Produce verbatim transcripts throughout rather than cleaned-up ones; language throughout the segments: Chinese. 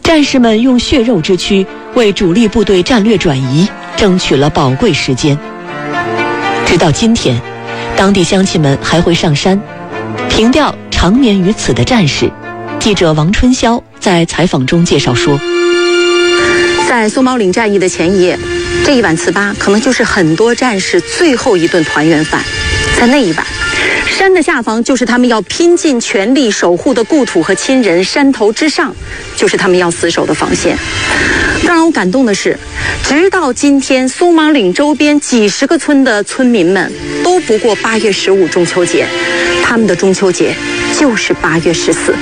战士们用血肉之躯为主力部队战略转移争取了宝贵时间。直到今天，当地乡亲们还会上山凭吊长眠于此的战士。记者王春潇在采访中介绍说， 在松毛岭战役的前一夜，这一碗糍粑可能就是很多战士最后一顿团圆饭。在那一晚，山的下方就是他们要拼尽全力守护的故土和亲人，山头之上就是他们要死守的防线。更让我感动的是，直到今天，松毛岭周边几十个村的村民们都不过八月十五中秋节，他们的中秋节就是八月十四。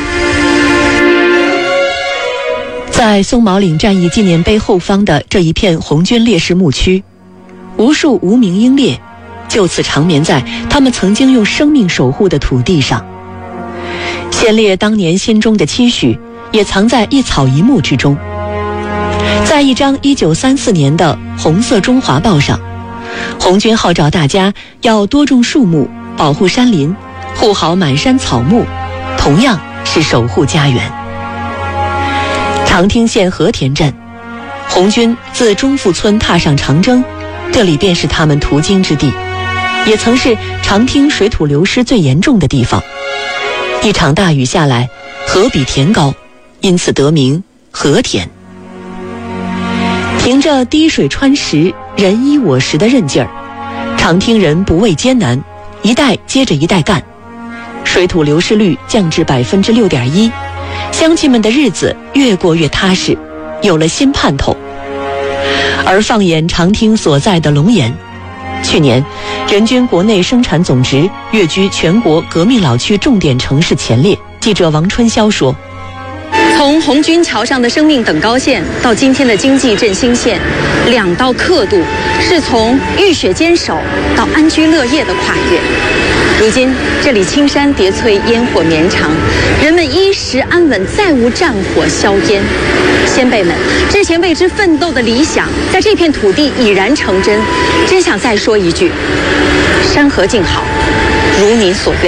在松毛岭战役纪念碑后方的这一片红军烈士墓区，无数无名英烈就此长眠在他们曾经用生命守护的土地上。先烈当年心中的期许也藏在一草一木之中。在一张一九三四年的红色中华报上，红军号召大家要多种树木，保护山林，护好满山草木，同样是守护家园。长汀县和田镇，红军自中富村踏上长征，这里便是他们途经之地，也曾是长汀水土流失最严重的地方。一场大雨下来，河比田高，因此得名和田。凭着滴水穿石、人依我实的韧劲儿，长汀人不畏艰难，一代接着一代干，水土流失率降至百分之六点一，乡亲们的日子越过越踏实，有了新盼头。而放眼长汀所在的龙岩，去年人均国内生产总值跃居全国革命老区重点城市前列。记者王春潇说， 从红军桥上的生命等高线到今天的经济振兴线，两道刻度是从浴血坚守到安居乐业的跨越。如今这里青山叠翠，烟火绵长，人们衣食安稳，再无战火硝烟。先辈们之前为之奋斗的理想，在这片土地已然成真。真想再说一句，山河静好，如您所愿。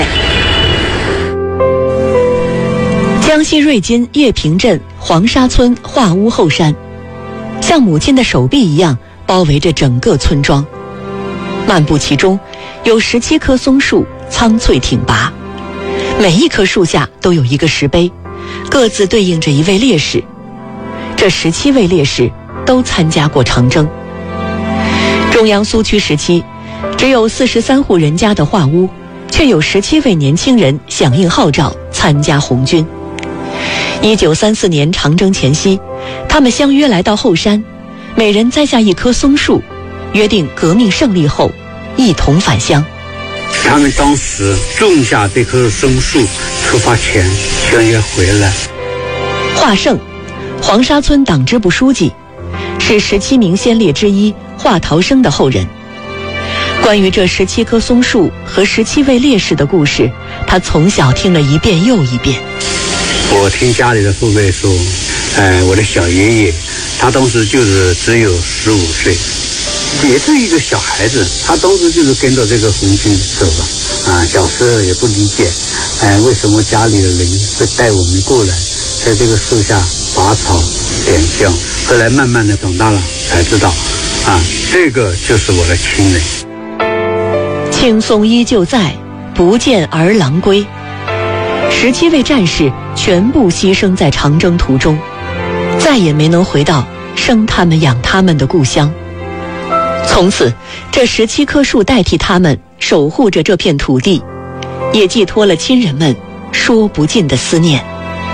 江西瑞金叶平镇黄沙村化屋后山，像母亲的手臂一样包围着整个村庄。漫步其中，有十七棵松树苍翠挺拔，每一棵树下都有一个石碑，各自对应着一位烈士。这十七位烈士都参加过长征。中央苏区时期，只有四十三户人家的化屋，却有十七位年轻人响应号召参加红军。一九三四年长征前夕，他们相约来到后山，每人栽下一棵松树，约定革命胜利后一同返乡。 他们当时种下这棵松树，出发前相约回来。 华胜，黄沙村党支部书记，是十七名先烈之一华陶生的后人。关于这十七棵松树和十七位烈士的故事，他从小听了一遍又一遍。 我听家里的父辈说，呃，我的小爷爷，他当时就是只有十五岁，也是一个小孩子，他当时就是跟着这个红军走了，啊，小时候也不理解，哎，为什么家里的人会带我们过来，在这个树下拔草点香，后来慢慢的长大了才知道，啊，这个就是我的亲人。 青松依旧在，不见儿郎归。十七位战士全部牺牲在长征途中，再也没能回到生他们养他们的故乡。从此，这十七棵树代替他们守护着这片土地，也寄托了亲人们说不尽的思念。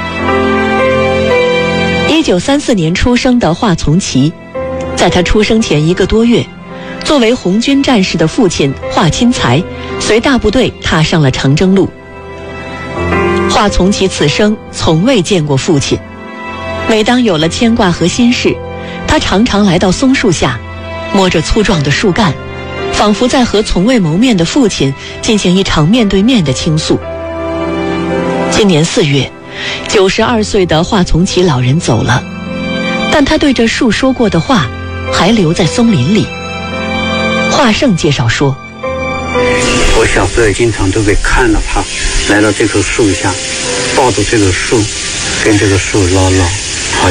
一九三四年出生的华从奇，在他出生前一个多月，作为红军战士的父亲华钦才随大部队踏上了长征路。华从奇此生从未见过父亲，每当有了牵挂和心事，他常常来到松树下，摸着粗壮的树干，仿佛在和从未谋面的父亲进行一场面对面的倾诉。今年四月，九十二岁的华从奇老人走了，但他对这树说过的话还留在松林里。华胜介绍说， 我小时候经常都会看到他来到这棵树下，抱着这个树，跟这个树唠唠，